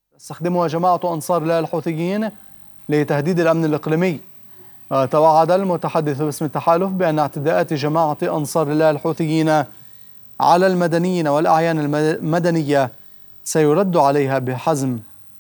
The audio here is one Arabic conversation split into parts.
تستخدمها جماعة أنصار الله الحوثيين لتهديد الأمن الإقليمي. توعد المتحدث باسم التحالف بأن اعتداءات جماعة أنصار الله الحوثيين على المدنيين والأعيان المدنية سيرد عليها بحزم.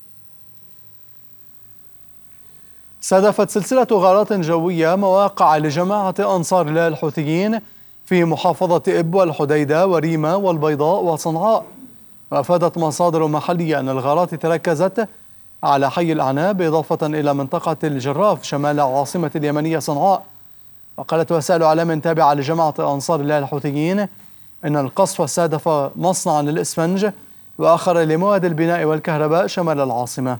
استهدفت سلسلة غارات جوية مواقع لجماعة أنصار الله الحوثيين في محافظة إب والحديدة وريمة والبيضاء وصنعاء. وأفادت مصادر محلية أن الغارات تركزت على حي الأعناب إضافة إلى منطقة الجراف شمال عاصمة اليمنية صنعاء. وقالت وسائل إعلام تابعة لجماعة أنصار الله الحوثيين أن القصف استهدف مصنعا للإسفنج وآخر لمواد البناء والكهرباء شمال العاصمة.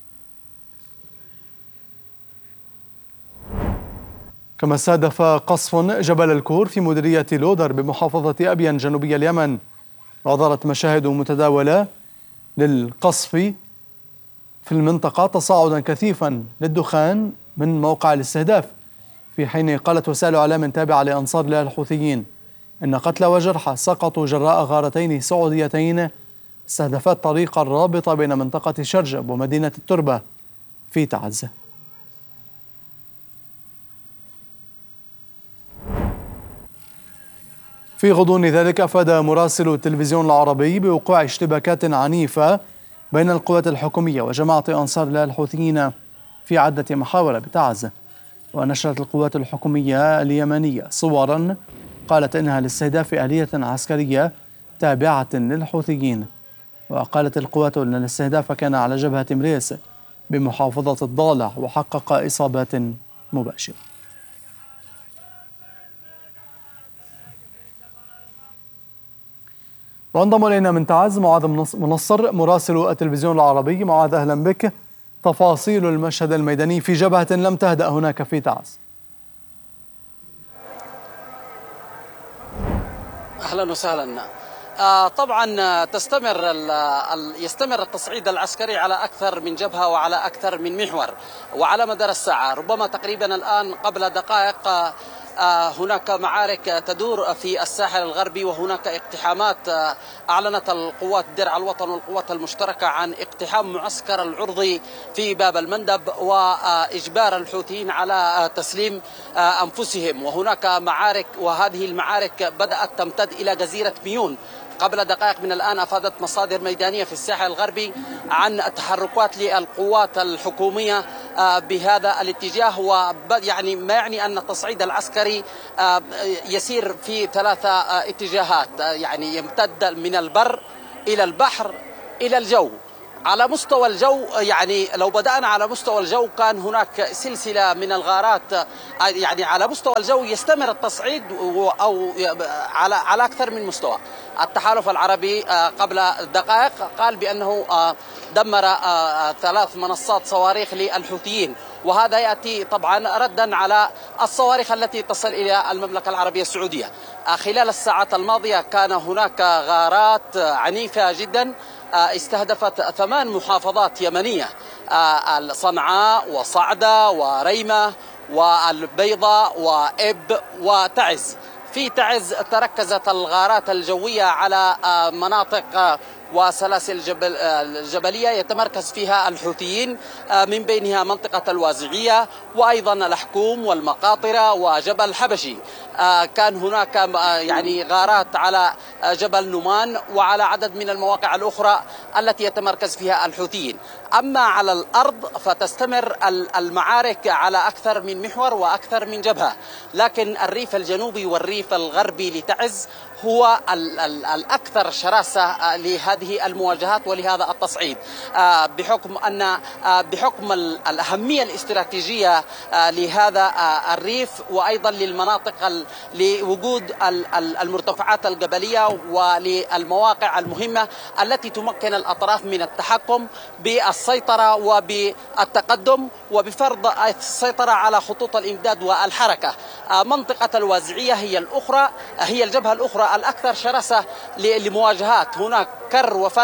كما استهدف قصف جبل الكور في مديرية لودر بمحافظة أبين جنوبي اليمن. وظهرت مشاهد متداولة للقصف في المنطقة تصاعدا كثيفا للدخان من موقع الاستهداف، في حين قالت وسائل إعلام تابعة لأنصار الله الحوثيين أن قتلى وجرحى سقطوا جراء غارتين سعوديتين استهدفت طريقا رابطة بين منطقة شرجب ومدينة التربة في تعز. في غضون ذلك أفاد مراسل التلفزيون العربي بوقوع اشتباكات عنيفة بين القوات الحكومية وجماعة أنصار الله الحوثيين في عدة محاور بتعز. ونشرت القوات الحكومية اليمنية صورا قالت إنها لاستهداف آلية عسكرية تابعة للحوثيين. وقالت القوات أن الاستهداف كان على جبهة مريس بمحافظة الضالع وحقق إصابات مباشرة. وانضم إلينا من تعز معاذ منصر مراسل التلفزيون العربي. معاذ، أهلا بك. تفاصيل المشهد الميداني في جبهة لم تهدأ هناك في تعز. أهلا وسهلا. طبعا يستمر التصعيد العسكري على أكثر من جبهة وعلى أكثر من محور وعلى مدار الساعة. ربما تقريبا الآن قبل دقائق هناك معارك تدور في الساحل الغربي، وهناك اقتحامات. أعلنت القوات درع الوطن والقوات المشتركة عن اقتحام معسكر العرضي في باب المندب وإجبار الحوثيين على تسليم أنفسهم. وهناك معارك، وهذه المعارك بدأت تمتد إلى جزيرة ميون. قبل دقائق من الآن أفادت مصادر ميدانية في الساحل الغربي عن تحركات للقوات الحكومية بهذا الاتجاه، ويعني ما يعني أن التصعيد العسكري يسير في ثلاثة اتجاهات، يعني يمتد من البر إلى البحر إلى الجو. على مستوى الجو، يعني لو بدأنا على مستوى الجو كان هناك سلسلة من الغارات. يعني على مستوى الجو يستمر التصعيد أو على أكثر من مستوى. التحالف العربي قبل دقائق قال بأنه دمر 3 منصات صواريخ للحوثيين، وهذا يأتي طبعا ردا على الصواريخ التي تصل إلى المملكة العربية السعودية. خلال الساعات الماضية كان هناك غارات عنيفة جدا استهدفت 8 محافظات يمنية: صنعاء وصعدة وريمة والبيضاء وإب وتعز. في تعز تركزت الغارات الجوية على مناطق وسلاسل الجبلية يتمركز فيها الحوثيين، من بينها منطقة الوازعية وأيضا الحكوم والمقاطرة وجبل حبشي. كان هناك يعني غارات على جبل نمان وعلى عدد من المواقع الأخرى التي يتمركز فيها الحوثيين. أما على الأرض فتستمر المعارك على أكثر من محور وأكثر من جبهة، لكن الريف الجنوبي والريف الغربي لتعز هو الأكثر شراسة لهذه المواجهات ولهذا التصعيد، بحكم الأهمية الاستراتيجية لهذا الريف، وأيضا للمناطق لوجود المرتفعات الجبلية وللمواقع المهمة التي تمكن الأطراف من التحكم بالسيطرة وبالتقدم وبفرض السيطرة على خطوط الإمداد والحركة. منطقة الوازعية هي الجبهة الأخرى الأكثر شراسة لمواجهات. هناك كر وفر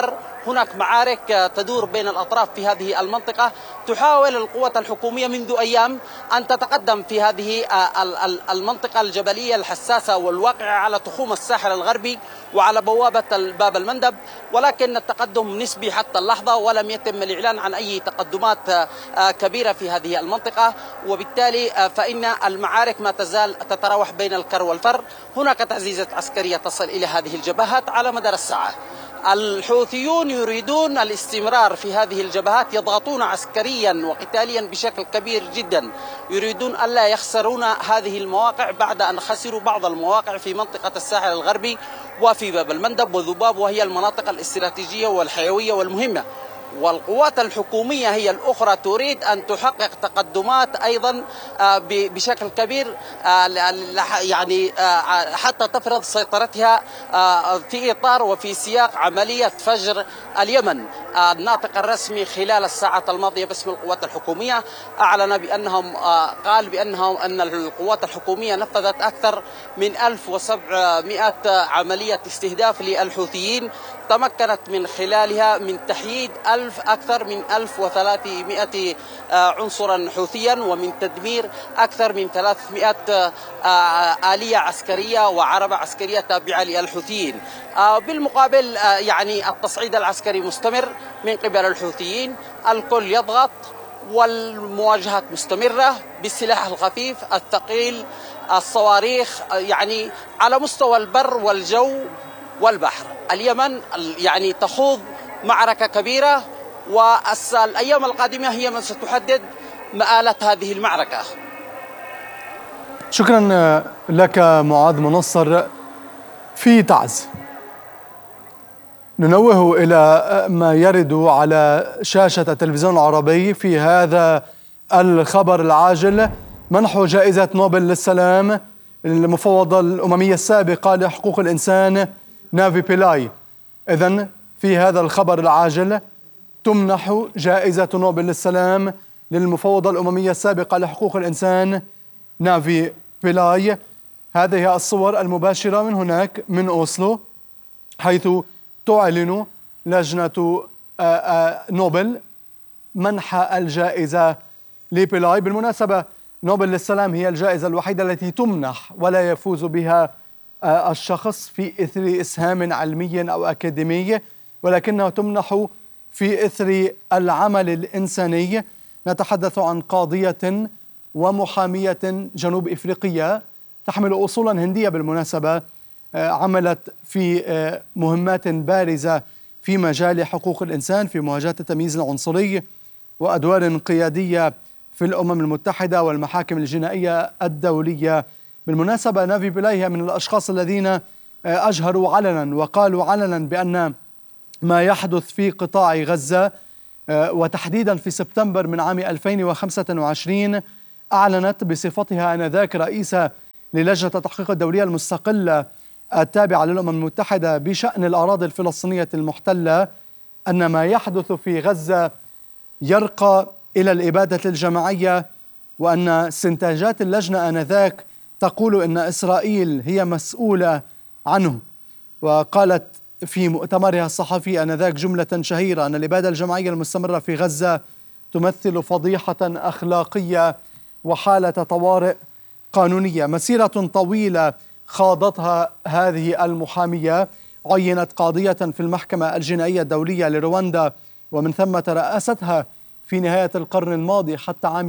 هناك معارك تدور بين الأطراف في هذه المنطقة. تحاول القوات الحكومية منذ أيام أن تتقدم في هذه المنطقة الجبلية الحساسة والواقعة على تخوم الساحل الغربي وعلى بوابة باب المندب، ولكن التقدم نسبي حتى اللحظة، ولم يتم الإعلان عن أي تقدمات كبيرة في هذه المنطقة. وبالتالي فإن المعارك ما تزال تتراوح بين الكر والفر. هناك تعزيزات عسكرية تصل إلى هذه الجبهات على مدار الساعة. الحوثيون يريدون الاستمرار في هذه الجبهات، يضغطون عسكريا وقتاليا بشكل كبير جدا، يريدون ألا يخسرون هذه المواقع بعد أن خسروا بعض المواقع في منطقة الساحل الغربي وفي باب المندب وذباب، وهي المناطق الاستراتيجية والحيوية والمهمة. والقوات الحكومية هي الأخرى تريد أن تحقق تقدمات أيضا بشكل كبير، يعني حتى تفرض سيطرتها في إطار وفي سياق عملية فجر اليمن. الناطق الرسمي خلال الساعات الماضية باسم القوات الحكومية أعلن بأنهم أن القوات الحكومية نفذت أكثر من 1700 عملية استهداف للحوثيين، تمكنت من خلالها من تحييد أكثر من 1300 عنصرا حوثيا، ومن تدمير أكثر من 300 آلية عسكرية وعربة عسكرية تابعة للحوثيين. بالمقابل يعني التصعيد العسكري مستمر من قبل الحوثيين، الكل يضغط والمواجهات مستمرة بالسلاح الخفيف الثقيل الصواريخ، يعني على مستوى البر والجو والبحر. اليمن يعني تخوض معركة كبيرة، والأيام القادمة هي من ستحدد مآلة هذه المعركة. شكرا لك معاذ منصر. في تعز ننوه إلى ما يرد على شاشة التلفزيون العربي في هذا الخبر العاجل: منح جائزة نوبل للسلام المفوضة الأممية السابقة لحقوق الإنسان نافي بيلاي. إذن في هذا الخبر العاجل تمنح جائزة نوبل للسلام للمفوضة الأممية السابقة لحقوق الإنسان نافي بيلاي. هذه الصور المباشرة من هناك من أوسلو، حيث تعلن لجنة نوبل منح الجائزة لبيلاي. بالمناسبة نوبل للسلام هي الجائزة الوحيدة التي تمنح ولا يفوز بها الشخص في إثر إسهام علمي أو أكاديمي، ولكنها تمنح في إثر العمل الإنساني. نتحدث عن قاضية ومحامية جنوب إفريقية تحمل أصولا هندية بالمناسبة، عملت في مهمات بارزة في مجال حقوق الإنسان، في مواجهة التمييز العنصري، وأدوار قيادية في الأمم المتحدة والمحاكم الجنائية الدولية. بالمناسبة نافي بيلاي هي من الأشخاص الذين أجهروا علنا وقالوا علنا بأن ما يحدث في قطاع غزة وتحديدا في سبتمبر من عام 2025 أعلنت بصفتها آنذاك رئيسة للجنة التحقيق الدولية المستقلة التابعة للأمم المتحدة بشأن الأراضي الفلسطينية المحتلة أن ما يحدث في غزة يرقى إلى الإبادة الجماعية، وأن استنتاجات اللجنة آنذاك تقول أن إسرائيل هي مسؤولة عنه. وقالت في مؤتمرها الصحفي آنذاك جملة شهيرة أن الإبادة الجماعية المستمرة في غزة تمثل فضيحة أخلاقية وحالة طوارئ قانونية. مسيرة طويلة خاضتها هذه المحامية، عينت قاضية في المحكمة الجنائية الدولية لرواندا، ومن ثم ترأستها في نهاية القرن الماضي حتى عام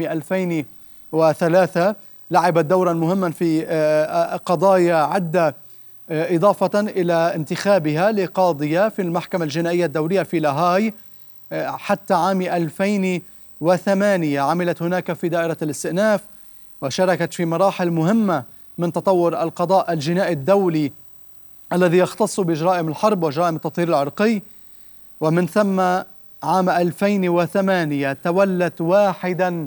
2003. لعبت دورا مهما في قضايا عدة، إضافة إلى انتخابها لقاضية في المحكمة الجنائية الدولية في لاهاي حتى عام 2008. عملت هناك في دائرة الاستئناف وشاركت في مراحل مهمة من تطور القضاء الجنائي الدولي الذي يختص بجرائم الحرب وجرائم التطهير العرقي. ومن ثم عام 2008 تولت واحدا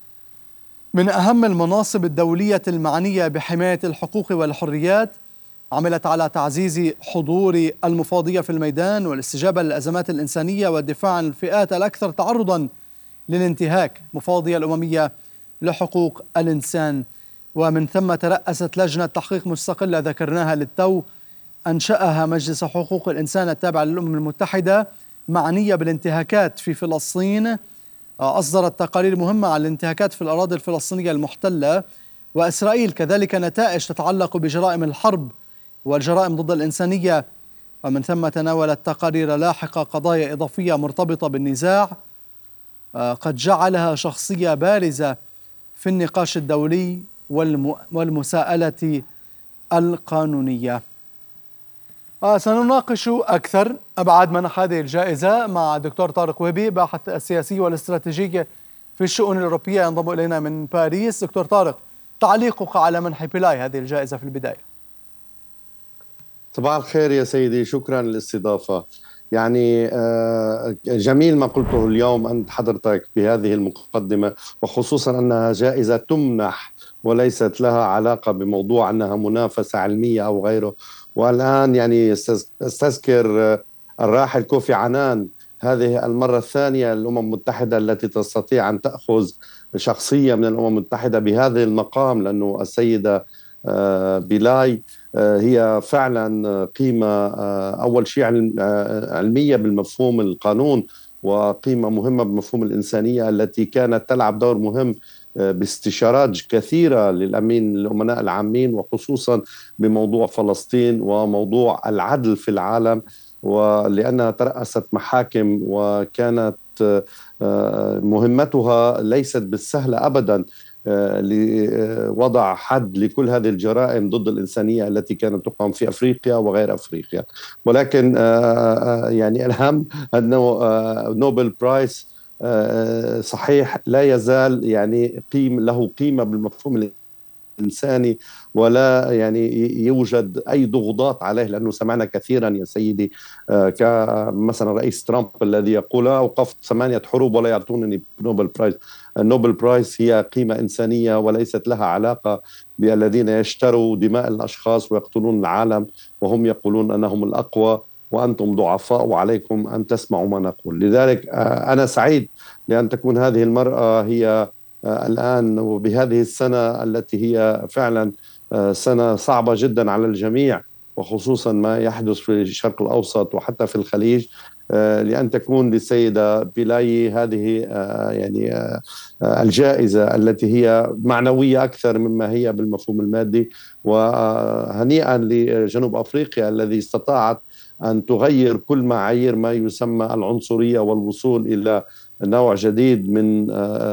من أهم المناصب الدولية المعنية بحماية الحقوق والحريات. عملت على تعزيز حضور المفوضية في الميدان والاستجابة للأزمات الإنسانية والدفاع عن الفئات الأكثر تعرضا للانتهاك، مفوضية الأممية لحقوق الإنسان. ومن ثم ترأست لجنة تحقيق مستقلة ذكرناها للتو، أنشأها مجلس حقوق الإنسان التابع للأمم المتحدة، معنية بالانتهاكات في فلسطين أصدرت تقارير مهمة عن الانتهاكات في الأراضي الفلسطينية المحتلة وإسرائيل، كذلك نتائج تتعلق بجرائم الحرب والجرائم ضد الإنسانية، ومن ثم تناولت تقارير لاحقة قضايا إضافية مرتبطة بالنزاع قد جعلها شخصية بارزة في النقاش الدولي والمساءلة القانونية. سنناقش أكثر أبعاد منح هذه الجائزة مع الدكتور طارق وهبي، باحث السياسي والاستراتيجي في الشؤون الأوروبية، ينضم إلينا من باريس. دكتور طارق، تعليقك على منح بيلاي هذه الجائزة في البداية؟ صباح الخير يا سيدي، شكرا للاستضافة. يعني جميل ما قلته اليوم أنت حضرتك بهذه المقدمة، وخصوصا أنها جائزة تمنح وليست لها علاقة بموضوع أنها منافسة علمية أو غيره. والآن يعني استذكر الراحل كوفي عنان، هذه المرة الثانية للأمم المتحدة التي تستطيع أن تأخذ شخصية من الأمم المتحدة بهذا المقام، لأنه السيدة بيلاي هي فعلا قيمة أول شيء علمية بالمفهوم القانون، وقيمة مهمة بمفهوم الإنسانية التي كانت تلعب دور مهم باستشارات كثيرة للأمناء العامين، وخصوصا بموضوع فلسطين وموضوع العدل في العالم، ولأنها ترأست محاكم وكانت مهمتها ليست بالسهلة أبدا لوضع حد لكل هذه الجرائم ضد الإنسانية التي كانت تقام في أفريقيا وغير أفريقيا. ولكن يعني الأهم أنه نوبل برايس صحيح لا يزال يعني له قيمة بالمفهوم الإنساني، ولا يعني يوجد أي ضغوطات عليه، لأنه سمعنا كثيرا يا سيدي كمثلا رئيس ترامب الذي يقول أوقفت 8 حروب ولا يعطونني نوبل برايز. النوبل برايز هي قيمة إنسانية وليست لها علاقة بالذين يشتروا دماء الأشخاص ويقتلون العالم وهم يقولون أنهم الأقوى وأنتم ضعفاء وعليكم أن تسمعوا ما نقول. لذلك أنا سعيد لأن تكون هذه المرأة هي الآن وبهذه السنة التي هي فعلا سنة صعبة جدا على الجميع، وخصوصا ما يحدث في الشرق الأوسط وحتى في الخليج، لأن تكون للسيدة بيلاي هذه يعني الجائزة التي هي معنوية أكثر مما هي بالمفهوم المادي. وهنيئا لجنوب أفريقيا الذي استطاعت أن تغير كل معايير ما يسمى العنصرية والوصول إلى نوع جديد من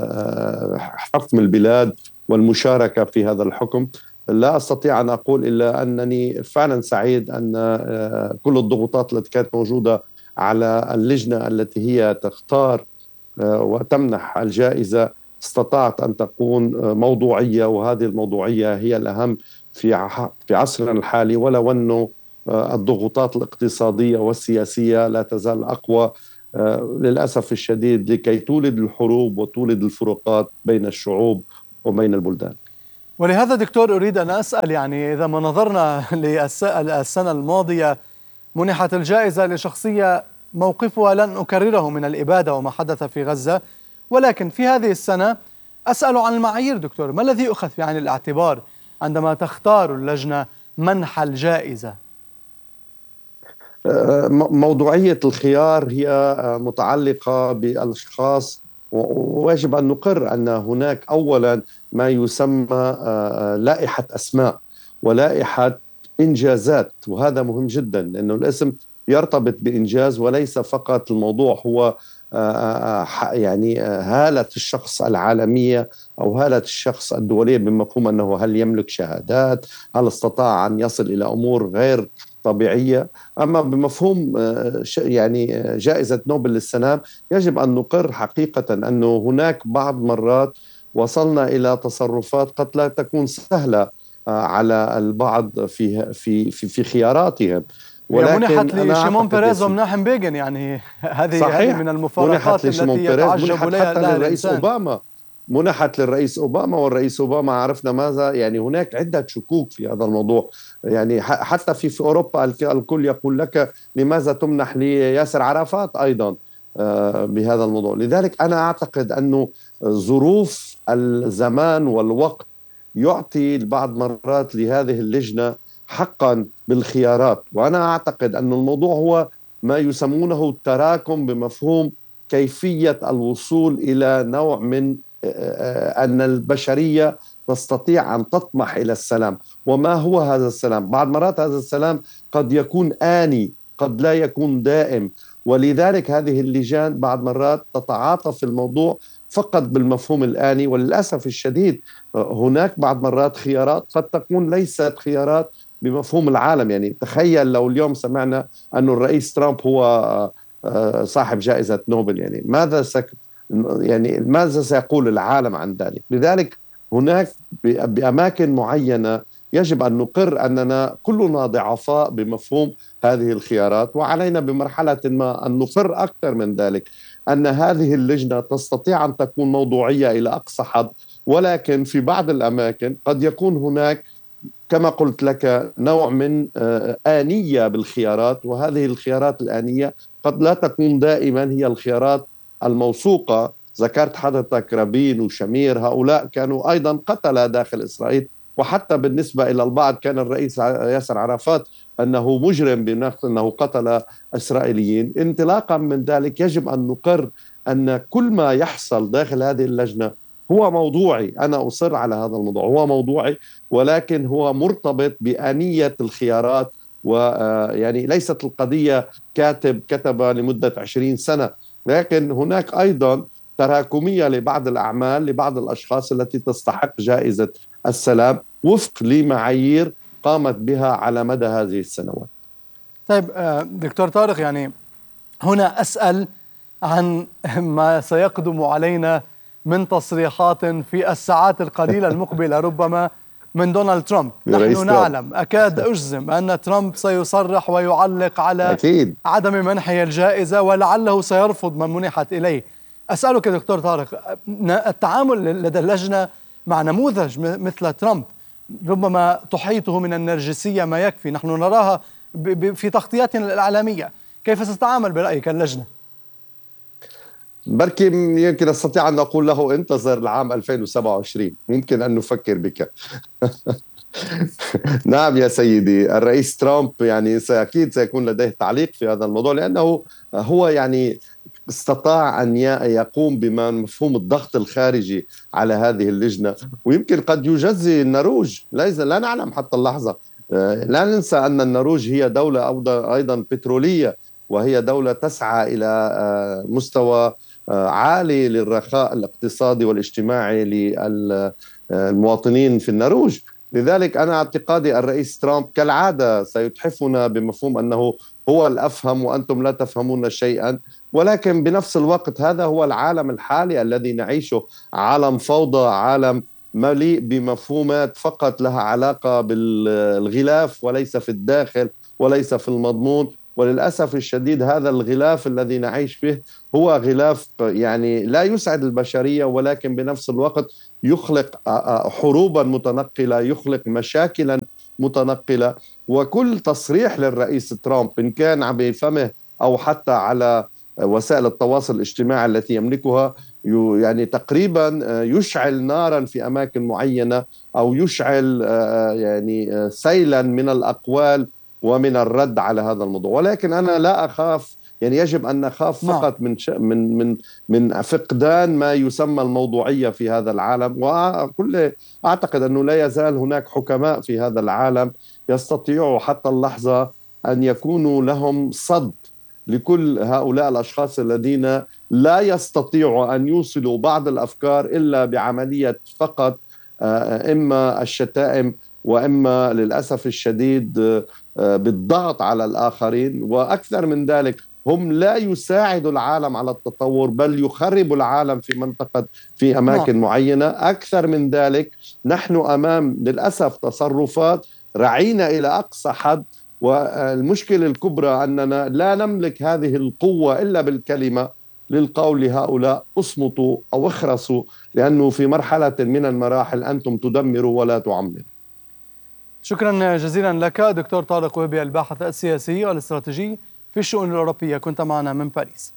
حكم البلاد والمشاركة في هذا الحكم. لا أستطيع أن أقول إلا أنني فعلا سعيد أن كل الضغوطات التي كانت موجودة على اللجنة التي هي تختار وتمنح الجائزة استطاعت أن تكون موضوعية، وهذه الموضوعية هي الأهم في عصرنا الحالي، ولو أنه الضغوطات الاقتصادية والسياسية لا تزال أقوى للأسف الشديد لكي تولد الحروب وتولد الفروقات بين الشعوب وبين البلدان. ولهذا دكتور أريد أن أسأل، يعني إذا ما نظرنا للسنة الماضية منحت الجائزة لشخصية موقفها لن أكرره من الإبادة وما حدث في غزة، ولكن في هذه السنة أسأل عن المعايير دكتور، ما الذي يؤخذ في عين الاعتبار عندما تختار اللجنة منح الجائزة؟ موضوعية الخيار هي متعلقة بالأشخاص، ويجب أن نقر أن هناك أولا ما يسمى لائحة أسماء ولائحة إنجازات، وهذا مهم جدا لأنه الاسم يرتبط بإنجاز وليس فقط الموضوع هو يعني هالة الشخص العالمية أو هالة الشخص الدولية بمفهوم أنه هل يملك شهادات، هل استطاع أن يصل إلى أمور غير طبيعية. أما بمفهوم يعني جائزة نوبل للسلام يجب أن نقر حقيقة أنه هناك بعض مرات وصلنا إلى تصرفات قد لا تكون سهلة على البعض في خياراتهم، ولكن منحت لشيمون بيريز ومناحم بيغن، يعني هذه من المفارقات التي يتعجب لها الرئيس أوباما، منحت للرئيس أوباما، والرئيس أوباما عرفنا ماذا يعني هناك عدة شكوك في هذا الموضوع. يعني حتى في أوروبا الكل يقول لك لماذا تمنح لياسر عرفات أيضا بهذا الموضوع. لذلك أنا أعتقد أنه ظروف الزمان والوقت يعطي بعض مرات لهذه اللجنة حقا بالخيارات، وأنا أعتقد أن الموضوع هو ما يسمونه التراكم بمفهوم كيفية الوصول إلى نوع من أن البشرية تستطيع أن تطمح إلى السلام. وما هو هذا السلام؟ بعض مرات هذا السلام قد يكون آني، قد لا يكون دائم، ولذلك هذه اللجان بعض مرات تتعاطى في الموضوع فقط بالمفهوم الآني. وللأسف الشديد هناك بعض مرات خيارات قد تكون ليست خيارات بمفهوم العالم. يعني تخيل لو اليوم سمعنا أن الرئيس ترامب هو صاحب جائزة نوبل، يعني ماذا سيقول العالم عن ذلك؟ لذلك هناك بأماكن معينة يجب أن نقر أننا كلنا ضعفاء بمفهوم هذه الخيارات، وعلينا بمرحلة ما أن نقر أكثر من ذلك أن هذه اللجنة تستطيع أن تكون موضوعية إلى أقصى حد، ولكن في بعض الأماكن قد يكون هناك كما قلت لك نوع من آنية بالخيارات، وهذه الخيارات الآنية قد لا تكون دائما هي الخيارات الموثوقة. ذكرت حضرتك رابين وشمير، هؤلاء كانوا أيضا قتلة داخل إسرائيل، وحتى بالنسبة إلى البعض كان الرئيس ياسر عرفات أنه مجرم بنفس أنه قتل إسرائيليين. انطلاقا من ذلك يجب أن نقر أن كل ما يحصل داخل هذه اللجنة هو موضوعي. أنا أصر على هذا الموضوع، هو موضوعي، ولكن هو مرتبط بآنية الخيارات. ويعني ليست القضية كتب لمدة 20 سنة، لكن هناك أيضا تراكمية لبعض الأعمال لبعض الأشخاص التي تستحق جائزة السلام وفق لمعايير قامت بها على مدى هذه السنوات. طيب دكتور طارق، يعني هنا أسأل عن ما سيقدم علينا من تصريحات في الساعات القليلة المقبلة ربما من دونالد ترامب. نحن نعلم، أكاد أجزم أن ترامب سيصرح ويعلق على أكيد عدم منحه الجائزة، ولعله سيرفض من منحت إليه. أسألك دكتور طارق، التعامل لدى اللجنة مع نموذج مثل ترامب ربما تحيطه من النرجسية ما يكفي، نحن نراها في تغطياتنا الإعلامية، كيف ستتعامل برأيك اللجنة؟ بركي يمكن أستطيع أن أقول له انتظر العام 2027 ممكن أن نفكر بك. نعم يا سيدي، الرئيس ترامب يعني أكيد سيكون لديه تعليق في هذا الموضوع، لأنه هو يعني استطاع أن يقوم بمفهوم الضغط الخارجي على هذه اللجنة، ويمكن قد يجزي النرويج، لا نعلم حتى اللحظة. لا ننسى أن النرويج هي دولة أيضا بترولية، وهي دولة تسعى إلى مستوى عالي للرخاء الاقتصادي والاجتماعي للمواطنين في النرويج. لذلك أنا اعتقادي الرئيس ترامب كالعادة سيتحفنا بمفهوم أنه هو الأفهم وأنتم لا تفهمون شيئا، ولكن بنفس الوقت هذا هو العالم الحالي الذي نعيشه، عالم فوضى، عالم مليء بمفهومات فقط لها علاقة بالغلاف وليس في الداخل وليس في المضمون. وللأسف الشديد هذا الغلاف الذي نعيش فيه هو غلاف يعني لا يسعد البشرية، ولكن بنفس الوقت يخلق حروبا متنقلة، يخلق مشاكلا متنقلة. وكل تصريح للرئيس ترامب إن كان بفمه أو حتى على وسائل التواصل الاجتماعي التي يملكها يعني تقريبا يشعل نارا في أماكن معينة، أو يشعل يعني سيلا من الأقوال ومن الرد على هذا الموضوع. ولكن أنا لا أخاف، يعني يجب أن نخاف فقط من فقدان ما يسمى الموضوعية في هذا العالم. أعتقد أنه لا يزال هناك حكماء في هذا العالم يستطيعوا حتى اللحظة أن يكونوا لهم صد لكل هؤلاء الأشخاص الذين لا يستطيعوا أن يوصلوا بعض الأفكار إلا بعملية فقط إما الشتائم وإما للأسف الشديد بالضغط على الآخرين. وأكثر من ذلك هم لا يساعدوا العالم على التطور، بل يخربوا العالم في منطقة في أماكن معينة. أكثر من ذلك نحن أمام للأسف تصرفات رعينة إلى أقصى حد، والمشكلة الكبرى أننا لا نملك هذه القوة إلا بالكلمة للقول لهؤلاء اصمتوا أو اخرسوا، لأنه في مرحلة من المراحل أنتم تدمروا ولا تعمروا. شكرا جزيلا لك دكتور طارق وهبي، الباحث السياسي والاستراتيجي في الشؤون الأوروبية، كنت معنا من باريس.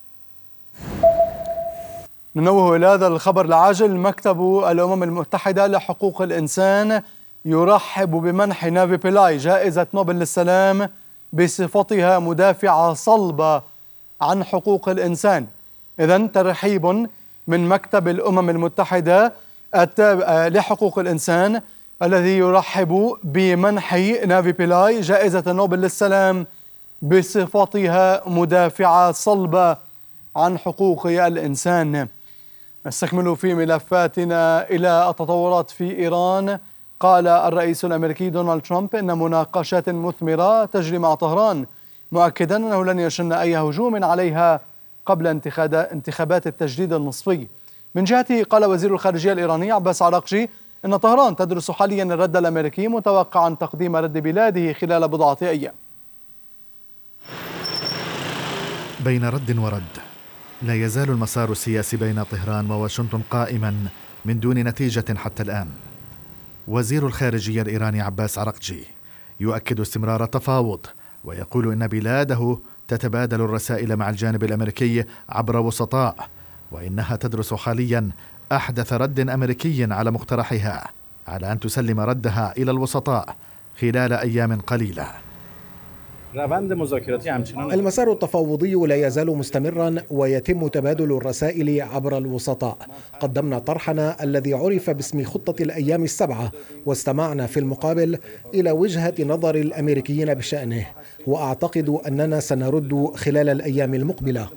ننوه إلى هذا الخبر العاجل. مكتب الأمم المتحدة لحقوق الإنسان يرحب بمنح نافي بيلاي جائزة نوبل للسلام بصفتها مدافعة صلبة عن حقوق الإنسان. إذن ترحيب من مكتب الأمم المتحدة التابع لحقوق الإنسان الذي يرحب بمنح نافي بيلاي جائزة نوبل للسلام بصفتها مدافعة صلبة عن حقوق الإنسان. نستكمل في ملفاتنا إلى التطورات في إيران. قال الرئيس الأمريكي دونالد ترامب إن مناقشات مثمرة تجري مع طهران، مؤكدا أنه لن يشن أي هجوم عليها قبل انتخابات التجديد النصفي. من جهته قال وزير الخارجية الإيراني عباس عراقجي إن طهران تدرس حاليا الرد الأمريكي، متوقعا تقديم رد بلاده خلال بضعة أيام. بين رد ورد، لا يزال المسار السياسي بين طهران وواشنطن قائما من دون نتيجة حتى الآن. وزير الخارجية الإيراني عباس عراقجي يؤكد استمرار التفاوض، ويقول إن بلاده تتبادل الرسائل مع الجانب الأمريكي عبر وسطاء، وإنها تدرس حاليا أحدث رد أمريكي على مقترحها، على أن تسلم ردها إلى الوسطاء خلال أيام قليلة. المسار التفاوضي لا يزال مستمرا ويتم تبادل الرسائل عبر الوسطاء. قدمنا طرحنا الذي عرف باسم خطة الأيام السبعة، واستمعنا في المقابل إلى وجهة نظر الأمريكيين بشأنه، وأعتقد أننا سنرد خلال الأيام المقبلة.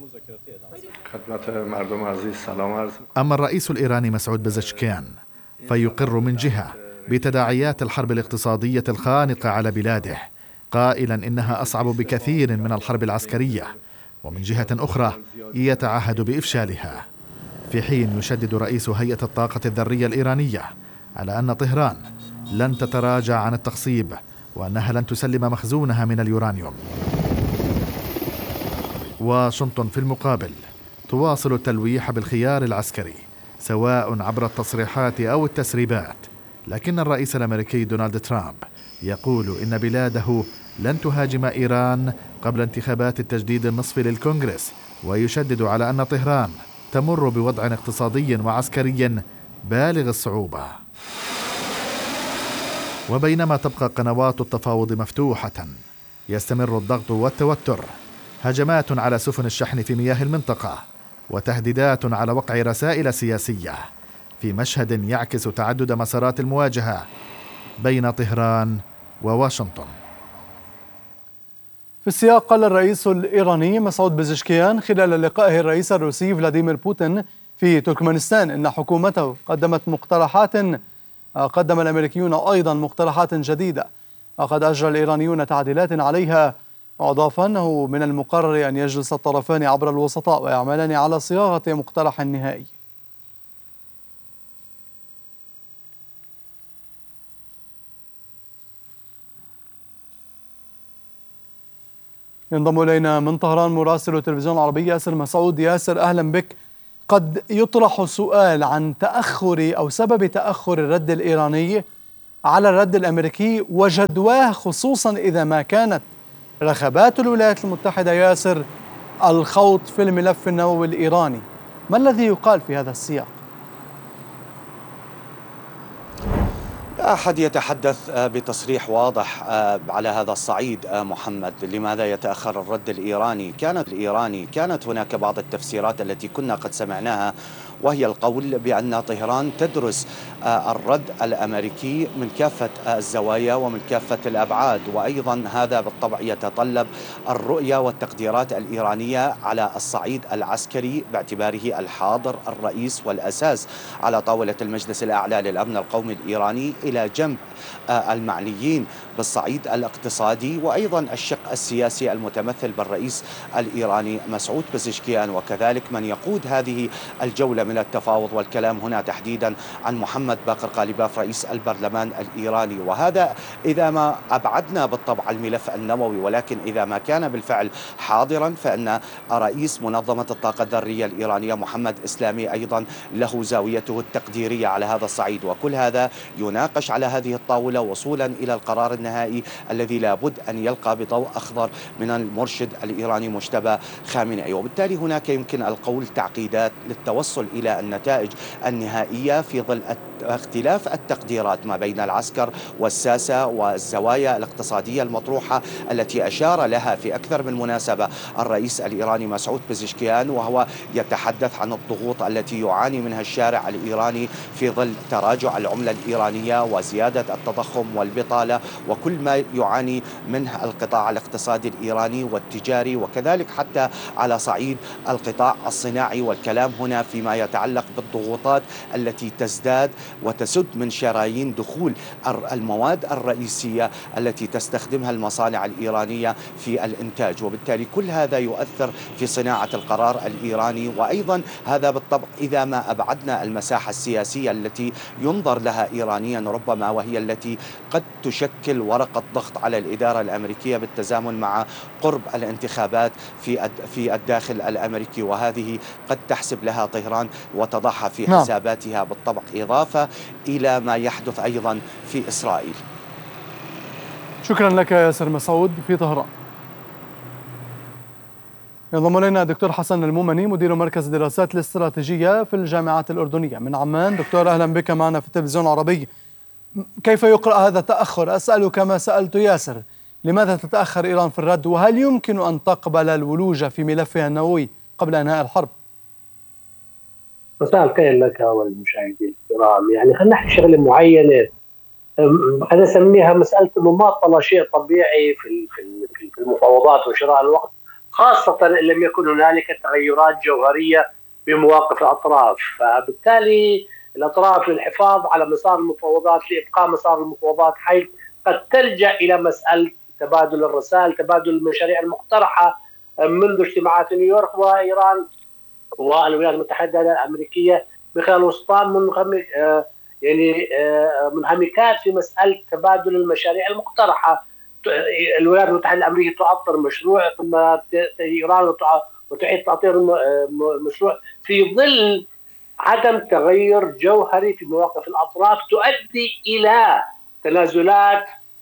أما الرئيس الإيراني مسعود بزشكيان فيقر من جهة بتداعيات الحرب الاقتصادية الخانقة على بلاده، قائلا إنها أصعب بكثير من الحرب العسكرية، ومن جهة أخرى يتعهد بإفشالها، في حين يشدد رئيس هيئة الطاقة الذرية الإيرانية على أن طهران لن تتراجع عن التخصيب، وأنها لن تسلم مخزونها من اليورانيوم. واشنطن في المقابل تواصل التلويح بالخيار العسكري، سواء عبر التصريحات أو التسريبات، لكن الرئيس الأمريكي دونالد ترامب يقول إن بلاده لن تهاجم إيران قبل انتخابات التجديد النصفي للكونغرس، ويشدد على أن طهران تمر بوضع اقتصادي وعسكري بالغ الصعوبة. وبينما تبقى قنوات التفاوض مفتوحة، يستمر الضغط والتوتر، هجمات على سفن الشحن في مياه المنطقة، وتهديدات على وقع رسائل سياسية، في مشهد يعكس تعدد مسارات المواجهة بين طهران وواشنطن. في السياق قال الرئيس الإيراني مسعود بزشكيان خلال لقائه الرئيس الروسي فلاديمير بوتين في تركمانستان إن حكومته قدم الأمريكيون أيضا مقترحات جديدة، وقد أجرى الإيرانيون تعديلات عليها، وأضاف أنه من المقرر أن يجلس الطرفان عبر الوسطاء ويعملان على صياغة مقترح نهائي. ينضم إلينا من طهران مراسل التلفزيون العربي ياسر مسعود. ياسر، أهلا بك. قد يطرح سؤال عن تأخر أو سبب تأخر الرد الإيراني على الرد الأمريكي وجدواه، خصوصا إذا ما كانت رغبات الولايات المتحدة ياسر الخوض في الملف النووي الإيراني. ما الذي يقال في هذا السياق؟ لا أحد يتحدث بتصريح واضح على هذا الصعيد محمد. لماذا يتأخر الرد الإيراني؟ كانت هناك بعض التفسيرات التي كنا قد سمعناها، وهي القول بأن طهران تدرس الرد الأمريكي من كافة الزوايا ومن كافة الأبعاد، وأيضا هذا بالطبع يتطلب الرؤية والتقديرات الإيرانية على الصعيد العسكري، باعتباره الحاضر الرئيس والأساس على طاولة المجلس الأعلى للأمن القومي الإيراني، إلى جنب المعنيين بالصعيد الاقتصادي، وأيضا الشق السياسي المتمثل بالرئيس الإيراني مسعود بزشكيان، وكذلك من يقود هذه الجولة من التفاوض. والكلام هنا تحديدا عن محمد باقر قالباف رئيس البرلمان الإيراني. وهذا إذا ما أبعدنا بالطبع الملف النووي، ولكن إذا ما كان بالفعل حاضرا فإن رئيس منظمة الطاقة الذرية الإيرانية محمد إسلامي أيضا له زاويته التقديرية على هذا الصعيد، وكل هذا يناقش على هذه الطاولة وصولا إلى القرار النهائي الذي لابد أن يلقى بضوء أخضر من المرشد الإيراني مجتبى خامنئي. وبالتالي هناك يمكن القول تعقيدات للتوصل إلى النتائج النهائية في ظل اختلاف التقديرات ما بين العسكر والساسة والزوايا الاقتصادية المطروحة التي أشار لها في أكثر من مناسبة الرئيس الإيراني مسعود بزشكيان، وهو يتحدث عن الضغوط التي يعاني منها الشارع الإيراني في ظل تراجع العملة الإيرانية وزيادة التضخم والبطالة وكل ما يعاني منه القطاع الاقتصادي الإيراني والتجاري، وكذلك حتى على صعيد القطاع الصناعي. والكلام هنا فيما يتعلق بالضغوطات التي تزداد وتسد من شرايين دخول المواد الرئيسية التي تستخدمها المصانع الإيرانية في الإنتاج، وبالتالي كل هذا يؤثر في صناعة القرار الإيراني. وأيضا هذا بالطبع إذا ما أبعدنا المساحة السياسية التي ينظر لها إيرانيا ربما وهي التي قد تشكل ورقة ضغط على الإدارة الأمريكية بالتزامن مع قرب الانتخابات في الداخل الأمريكي، وهذه قد تحسب لها طهران وتضعها في حساباتها بالطبع، إضافة إلى ما يحدث أيضا في إسرائيل. شكرا لك ياسر مسعود في طهران. ينضم إلينا دكتور حسن المومني مدير مركز الدراسات الاستراتيجية في الجامعات الأردنية من عمان. دكتور أهلا بك معنا في التلفزيون العربي. كيف يقرأ هذا التأخر؟ أسأل كما سألت ياسر، لماذا تتأخر إيران في الرد؟ وهل يمكن أن تقبل الولوج في ملفها النووي قبل إنهاء الحرب؟ مساء الخير لك والمشاهدين الكرام. يعني خلينا نحكي شغله معينه، انا اسميها مساله المماطله، شيء طبيعي في المفاوضات وشراء الوقت، خاصه ان لم يكن هنالك تغيرات جوهريه بمواقف الاطراف، فبالتالي الاطراف للحفاظ على مسار المفاوضات، لابقاء مسار المفاوضات حيث قد تلجا الى مساله تبادل الرسائل، تبادل المشاريع المقترحه منذ اجتماعات نيويورك وايران والولايات المتحده الامريكيه بخلال وسطاء منهمكات في مساله تبادل المشاريع المقترحه. الولايات المتحده الامريكيه تعطر مشروع ثم ايران وتعيد تعطير مشروع في ظل عدم تغير جوهري في مواقف الاطراف تؤدي الى تنازلات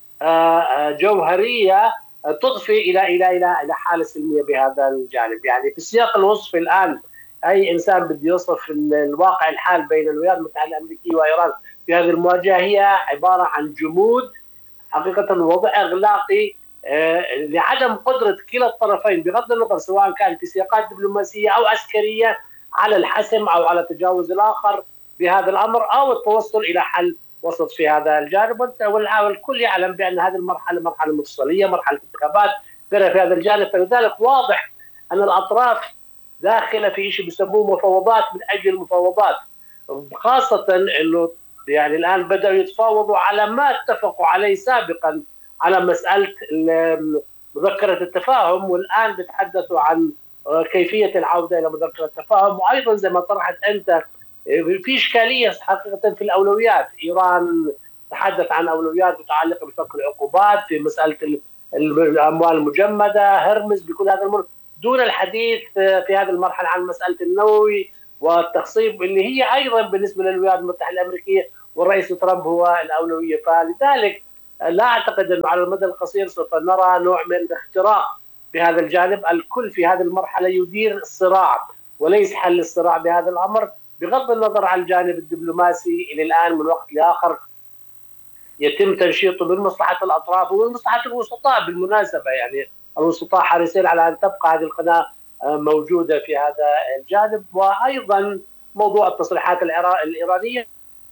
جوهريه تضفي الى حاله سلميه بهذا الجانب. يعني في سياق الوصف الان اي انسان بده يوصف الواقع الحال بين الولايات المتحده الامريكيه وايران في هذه المواجهه هي عباره عن جمود، حقيقه وضع اغلاقي لعدم قدره كلا الطرفين بغض النظر سواء كان في سياقات دبلوماسيه او عسكريه على الحسم او على تجاوز الاخر بهذا الامر او التوصل الى حل وسط في هذا الجانب. والكل يعلم بان هذه المرحله مرحله مفصليه، مرحله انتخابات في هذا الجانب، فلذلك واضح ان الاطراف داخله في شيء بيسموه مفاوضات من اجل المفاوضات، خاصه انه يعني الان بداوا يتفاوضوا على ما اتفقوا عليه سابقا على مساله مذكره التفاهم، والان بيتحدثوا عن كيفيه العوده الى مذكره التفاهم. وايضا زي ما طرحت انت في اشكاليه حقيقه في الاولويات، ايران تحدث عن اولويات متعلقه بفك العقوبات في مساله الاموال المجمده، هرمز، بكل هذا الامر، دون الحديث في هذه المرحله عن مساله النووي والتخصيب اللي هي ايضا بالنسبه للولايات المتحده الامريكيه والرئيس ترامب هو الاولويه. فلذلك لا اعتقد انه على المدى القصير سوف نرى نوع من الاختراق في هذا الجانب. الكل في هذه المرحله يدير الصراع وليس حل الصراع بهذا الامر، بغض النظر عن الجانب الدبلوماسي اللي الان من وقت لاخر يتم تنشيطه من مصلحه الاطراف ومن مصلحه الوسطاء بالمناسبه. يعني الوسطاء حريصين على ان تبقى هذه القناه موجوده في هذا الجانب. وايضا موضوع التصريحات الايرانيه.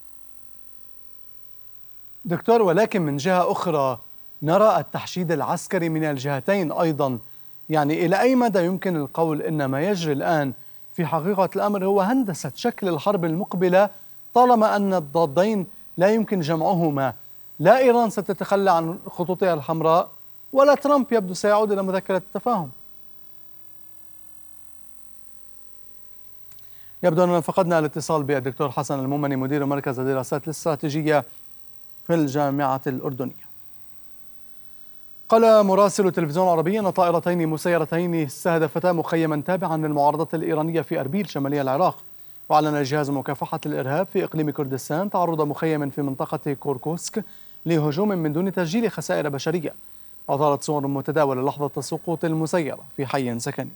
دكتور، ولكن من جهه اخرى نرى التحشيد العسكري من الجهتين ايضا. يعني الى اي مدى يمكن القول ان ما يجري الان في حقيقه الامر هو هندسه شكل الحرب المقبله، طالما ان الضادين لا يمكن جمعهما؟ لا ايران ستتخلى عن خطوطها الحمراء ولا ترامب يبدو سيعود إلى مذكرة التفاهم. يبدو أننا فقدنا الاتصال بالدكتور حسن المومني مدير مركز الدراسات الاستراتيجية في الجامعة الأردنية. قال مراسل التلفزيون العربي أن طائرتين مسيرتين استهدفتا مخيما تابعا للمعارضة الإيرانية في أربيل شمالي العراق. وأعلن جهاز مكافحة الإرهاب في إقليم كردستان تعرض مخيم في منطقة كوركوسك لهجوم من دون تسجيل خسائر بشرية. أظهرت صور متداولة لحظة سقوط المسيرة في حي سكني.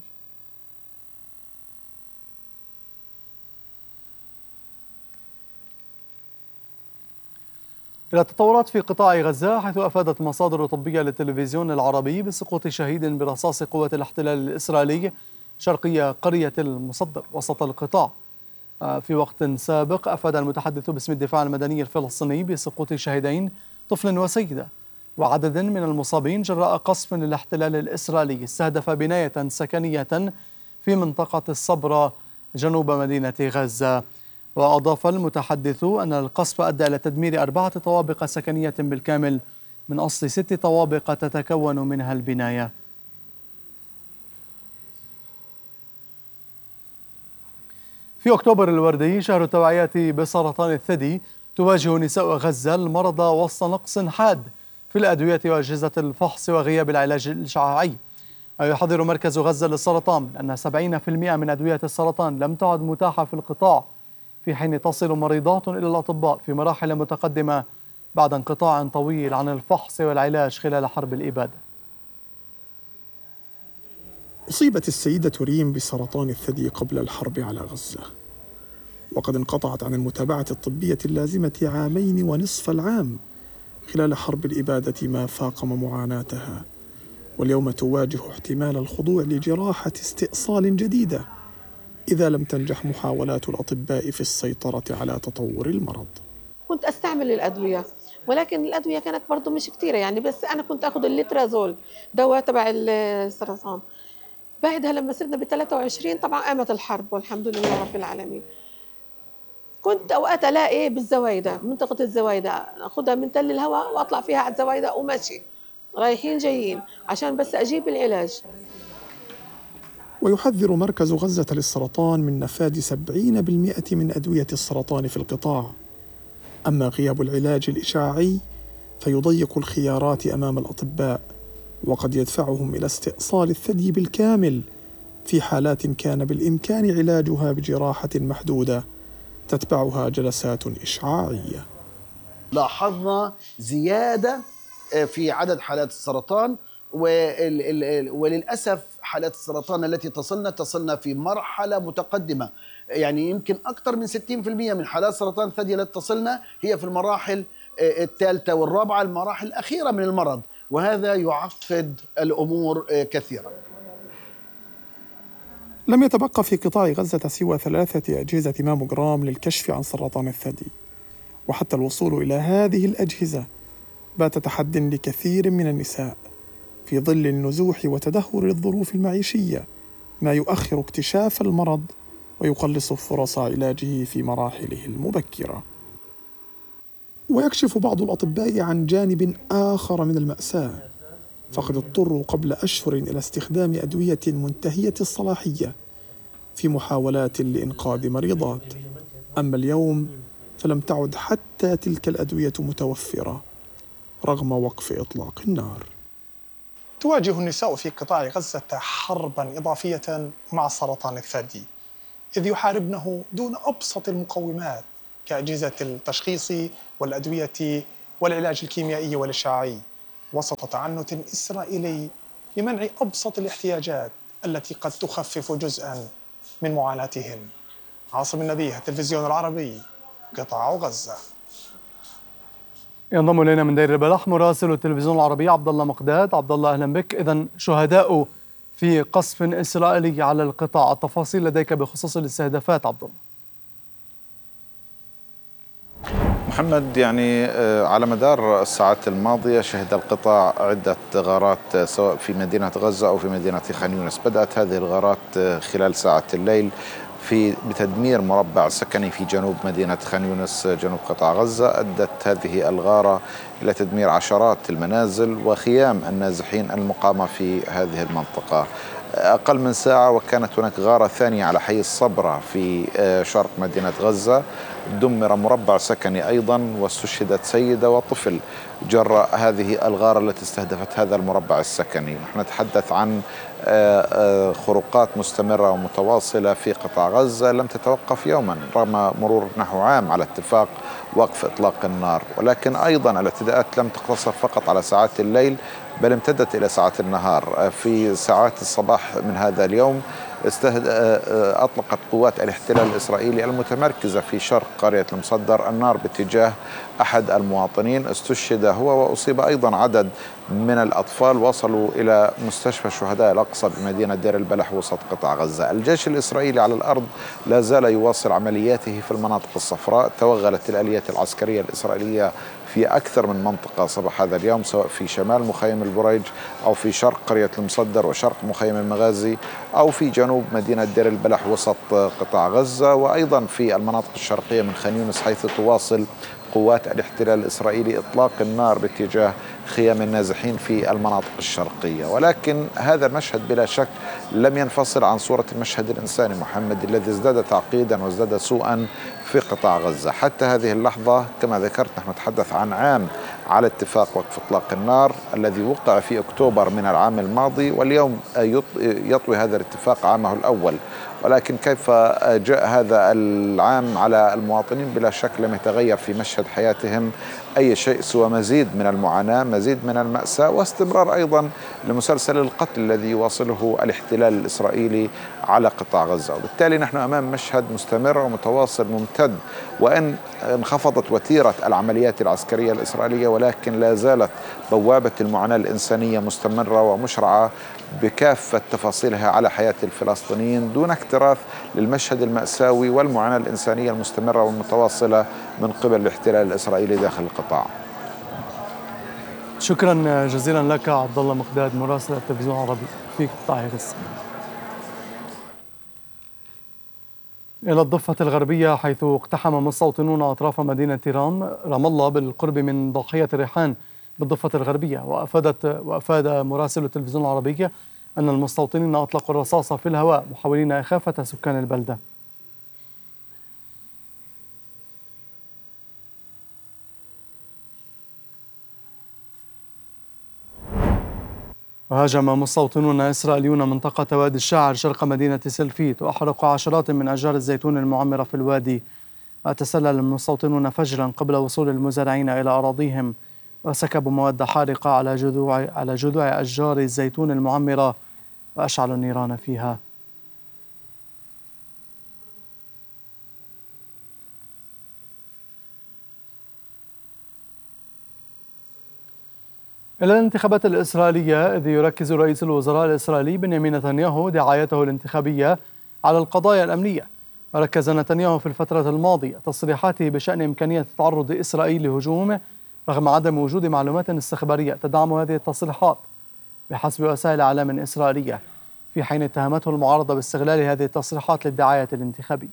إلى التطورات في قطاع غزة، حيث أفادت مصادر طبية للتلفزيون العربي بسقوط شهيد برصاص قوة الاحتلال الإسرائيلي شرقية قرية المصدر وسط القطاع. في وقت سابق أفاد المتحدث باسم الدفاع المدني الفلسطيني بسقوط شهيدين، طفل وسيدة، وعدد من المصابين جراء قصف للاحتلال الإسرائيلي استهدف بناية سكنية في منطقة الصبرة جنوب مدينة غزة. وأضاف المتحدث أن القصف أدى إلى تدمير 4 طوابق سكنية بالكامل من أصل 6 طوابق تتكون منها البناية. في أكتوبر الوردي، شهر التوعية بسرطان الثدي، تواجه نساء غزة المرضى وسط نقص حاد في الأدوية وأجهزة الفحص وغياب العلاج الإشعاعي. ويحذر مركز غزة للسرطان أن 70% من أدوية السرطان لم تعد متاحة في القطاع، في حين تصل مريضات إلى الأطباء في مراحل متقدمة بعد انقطاع طويل عن الفحص والعلاج خلال حرب الإبادة. أصيبت السيدة ريم بسرطان الثدي قبل الحرب على غزة، وقد انقطعت عن المتابعة الطبية اللازمة 2.5 العام خلال حرب الإبادة، ما فاقم معاناتها، واليوم تواجه احتمال الخضوع لجراحة استئصال جديدة إذا لم تنجح محاولات الأطباء في السيطرة على تطور المرض. كنت أستعمل الأدوية، ولكن الأدوية كانت برضو مش كتيرة يعني، بس أنا كنت أخذ الليترازول دواء تبع السرطان. بعدها لما صرنا ب23 طبعا قامت الحرب والحمد لله رب العالمين. كنت أوقات ألاقي بالزوايدة، منطقة الزوايدة، أخذها من تل الهواء وأطلع فيها على الزوايدة وماشي رايحين جايين عشان بس أجيب العلاج. ويحذر مركز غزة للسرطان من نفاذ 70% من أدوية السرطان في القطاع. أما غياب العلاج الإشعاعي فيضيق الخيارات أمام الأطباء، وقد يدفعهم إلى استئصال الثدي بالكامل في حالات كان بالإمكان علاجها بجراحة محدودة تتبعها جلسات إشعاعية. لاحظنا زيادة في عدد حالات السرطان، وللأسف حالات السرطان التي تصلنا في مرحلة متقدمة، يعني يمكن أكثر من 60% من حالات سرطان الثدي التي تصلنا هي في المراحل الثالثة والرابعة، المراحل الأخيرة من المرض، وهذا يعقد الأمور كثيرا. لم يتبقى في قطاع غزة سوى 3 أجهزة ماموغرام للكشف عن سرطان الثدي، وحتى الوصول إلى هذه الأجهزة بات تحدي لكثير من النساء في ظل النزوح وتدهور الظروف المعيشية، ما يؤخر اكتشاف المرض ويقلص فرص علاجه في مراحله المبكرة. ويكشف بعض الأطباء عن جانب آخر من المأساة، فقد اضطروا قبل أشهر إلى استخدام أدوية منتهية الصلاحية في محاولات لإنقاذ مريضات. أما اليوم فلم تعد حتى تلك الأدوية متوفرة رغم وقف إطلاق النار. تواجه النساء في قطاع غزة حربا إضافية مع سرطان الثدي، إذ يحاربنه دون أبسط المقومات كأجهزة التشخيص والأدوية والعلاج الكيميائي والإشعاعي، وسط تعنت إسرائيلي لمنع أبسط الاحتياجات التي قد تخفف جزءا من معاناتهم. عاصم النبيه، التلفزيون العربي، قطاع غزة. ينضم الينا من دير البلح مراسل التلفزيون العربي عبد الله مقداد. عبد الله اهلا بك. اذا شهداء في قصف اسرائيلي على القطاع، التفاصيل لديك بخصوص الاستهدافات عبد الله. محمد، يعني على مدار الساعات الماضية شهد القطاع عدة غارات سواء في مدينة غزة أو في مدينة خان يونس. بدأت هذه الغارات خلال ساعات الليل بتدمير مربع سكني في جنوب مدينة خان يونس جنوب قطاع غزة. أدت هذه الغارة إلى تدمير عشرات المنازل وخيام النازحين المقامة في هذه المنطقة. أقل من ساعة وكانت هناك غارة ثانية على حي الصبرة في شرق مدينة غزة، دمر مربع سكني أيضا واستشهدت سيدة وطفل جراء هذه الغارة التي استهدفت هذا المربع السكني. نحن نتحدث عن خروقات مستمرة ومتواصلة في قطاع غزة لم تتوقف يوما رغم مرور نحو عام على اتفاق وقف إطلاق النار، ولكن أيضا الاعتداءات لم تقتصر فقط على ساعات الليل بل امتدت إلى ساعات النهار. في ساعات الصباح من هذا اليوم أطلقت قوات الاحتلال الإسرائيلي المتمركزة في شرق قرية المصدر النار باتجاه أحد المواطنين، استشهد هو وأصيب أيضا عدد من الأطفال. وصلوا إلى مستشفى شهداء الأقصى بمدينة دير البلح وسط قطاع غزة. الجيش الإسرائيلي على الأرض لا زال يواصل عملياته في المناطق الصفراء. توغلت الآليات العسكرية الإسرائيلية في أكثر من منطقة صباح هذا اليوم، سواء في شمال مخيم البريج أو في شرق قرية المصدر وشرق مخيم المغازي أو في جنوب مدينة دير البلح وسط قطاع غزة، وأيضا في المناطق الشرقية من خان يونس، حيث تواصل قوات الاحتلال الإسرائيلي إطلاق النار باتجاه خيام النازحين في المناطق الشرقية. ولكن هذا المشهد بلا شك لم ينفصل عن صورة المشهد الإنساني محمد الذي ازداد تعقيدا وازداد سوءا في قطاع غزة. حتى هذه اللحظة كما ذكرت نحن نتحدث عن عام على اتفاق وقف إطلاق النار الذي وقع في أكتوبر من العام الماضي، واليوم يطوي هذا الاتفاق عامه الأول. ولكن كيف جاء هذا العام على المواطنين؟ بلا شك لم يتغير في مشهد حياتهم أي شيء سوى مزيد من المعاناة، مزيد من المأساة، واستمرار أيضا لمسلسل القتل الذي يواصله الاحتلال الإسرائيلي على قطاع غزة. وبالتالي نحن أمام مشهد مستمر ومتواصل ممتد، وإن انخفضت وتيرة العمليات العسكرية الإسرائيلية ولكن لا زالت بوابة المعاناة الإنسانية مستمرة ومشرعة بكافة تفاصيلها على حياة الفلسطينيين، دون اكتراث للمشهد المأساوي والمعاناة الإنسانية المستمرة والمتواصلة من قبل الاحتلال الإسرائيلي داخل القطاع. شكرا جزيلا لك عبد الله مقداد مراسل التلفزيون العربي في قطاع غزة. إلى الضفة الغربية، حيث اقتحم مستوطنون أطراف مدينة رام الله بالقرب من ضاحية ريحان بالضفة الغربية. وأفاد مراسل التلفزيون العربي أن المستوطنين أطلقوا الرصاص في الهواء محاولين إخافة سكان البلدة. وهاجم مستوطنون إسرائيليون منطقة وادي الشاعر شرق مدينة سلفيت وأحرقوا عشرات من أشجار الزيتون المعمرة في الوادي. وتسلل المستوطنون فجرا قبل وصول المزارعين إلى أراضيهم، وسكبوا مواد حارقة على جذوع أشجار الزيتون المعمرة وأشعلوا النيران فيها. إلى الانتخابات الإسرائيلية، إذ يركز رئيس الوزراء الإسرائيلي بنيامين نتنياهو دعايته الانتخابية على القضايا الأمنية. وركز نتنياهو في الفترة الماضية تصريحاته بشأن إمكانية تعرض إسرائيل لهجوم رغم عدم وجود معلومات استخبارية تدعم هذه التصريحات بحسب وسائل إعلام إسرائيلية، في حين اتهمته المعارضة باستغلال هذه التصريحات للدعاية الانتخابية.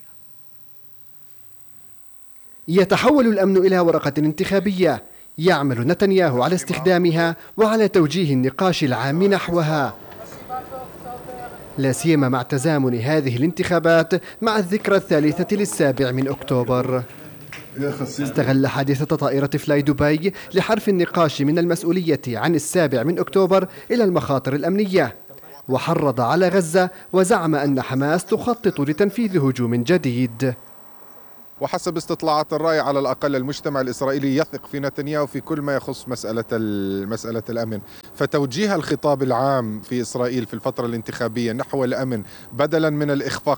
يتحول الأمن إلى ورقة انتخابية يعمل نتنياهو على استخدامها وعلى توجيه النقاش العام نحوها، لا سيما مع تزامن هذه الانتخابات مع الذكرى 3 أكتوبر. استغل حادثة طائرة فلاي دبي لحرف النقاش من المسؤولية عن 7 أكتوبر إلى المخاطر الأمنية، وحرض على غزة وزعم أن حماس تخطط لتنفيذ هجوم جديد. وحسب استطلاعات الرأي على الأقل المجتمع الإسرائيلي يثق في نتنياهو في كل ما يخص مسألة الأمن، فتوجيه الخطاب العام في إسرائيل في الفترة الانتخابية نحو الأمن بدلا من الإخفاق